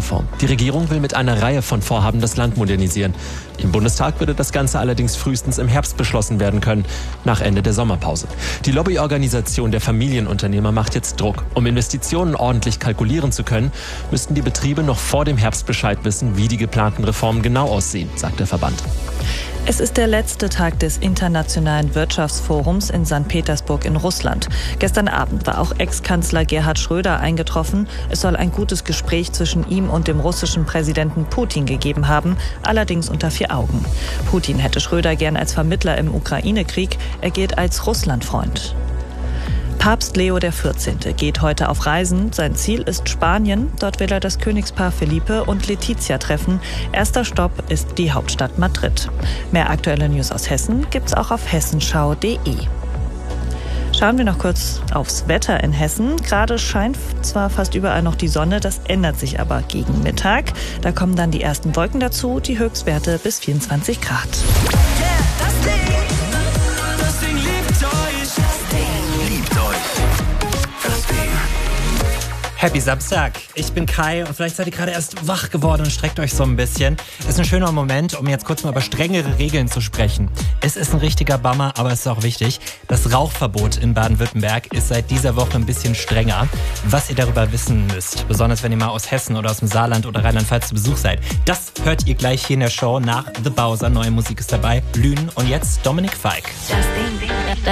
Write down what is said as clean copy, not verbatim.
Plantenreform. Die Regierung will mit einer Reihe von Vorhaben das Land modernisieren. Im Bundestag würde das Ganze allerdings frühestens im Herbst beschlossen werden können, nach Ende der Sommerpause. Die Lobbyorganisation der Familienunternehmer macht jetzt Druck. Um Investitionen ordentlich kalkulieren zu können, müssten die Betriebe noch vor dem Herbst Bescheid wissen, wie die geplanten Reformen genau aussehen, sagt der Verband. Es ist der letzte Tag des Internationalen Wirtschaftsforums in St. Petersburg in Russland. Gestern Abend war auch Ex-Kanzler Gerhard Schröder eingetroffen. Es soll ein gutes Gespräch zwischen ihm und dem russischen Präsidenten Putin gegeben haben, allerdings unter 4 Augen. Putin hätte Schröder gern als Vermittler im Ukraine-Krieg. Er gilt als Russlandfreund. Papst Leo XIV. Geht heute auf Reisen. Sein Ziel ist Spanien. Dort will er das Königspaar Felipe und Letizia treffen. Erster Stopp ist die Hauptstadt Madrid. Mehr aktuelle News aus Hessen gibt's auch auf hessenschau.de. Schauen wir noch kurz aufs Wetter in Hessen. Gerade scheint zwar fast überall noch die Sonne, das ändert sich aber gegen Mittag. Da kommen dann die ersten Wolken dazu, die Höchstwerte bis 24 Grad. Happy Samstag, ich bin Kai und vielleicht seid ihr gerade erst wach geworden und streckt euch so ein bisschen. Ist ein schöner Moment, um jetzt kurz mal über strengere Regeln zu sprechen. Es ist ein richtiger Bummer, aber es ist auch wichtig. Das Rauchverbot in Baden-Württemberg ist seit dieser Woche ein bisschen strenger. Was ihr darüber wissen müsst, besonders wenn ihr mal aus Hessen oder aus dem Saarland oder Rheinland-Pfalz zu Besuch seid, das hört ihr gleich hier in der Show nach The Bowser. Neue Musik ist dabei, Lünen und jetzt Dominik Fike.